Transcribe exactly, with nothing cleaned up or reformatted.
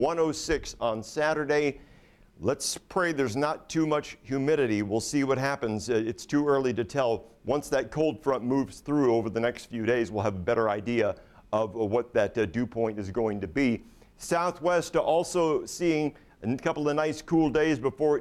one oh six on Saturday. Let's pray there's not too much humidity. We'll see what happens. It's too early to tell. Once that cold front moves through over the next few days, we'll have a better idea of what that uh, dew point is going to be. Southwest also seeing a couple of nice cool days before